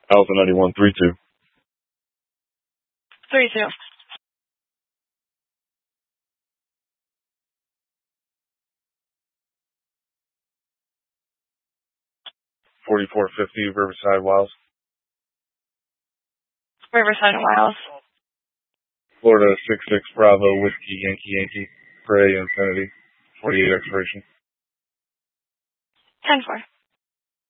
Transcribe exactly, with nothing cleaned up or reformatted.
Alpha ninety-one three two. three two. forty-four fifty Riverside Wiles. Riverside Wiles. Florida six six Bravo Whiskey Yankee Yankee. Gray Infinity. forty-eight expiration. ten four.